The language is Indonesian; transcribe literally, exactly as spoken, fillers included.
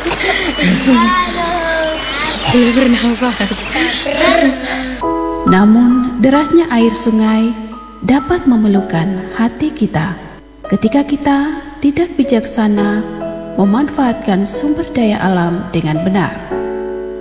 Boleh bernafas. Namun derasnya air sungai dapat memelukkan hati kita ketika kita tidak bijaksana memanfaatkan sumber daya alam dengan benar.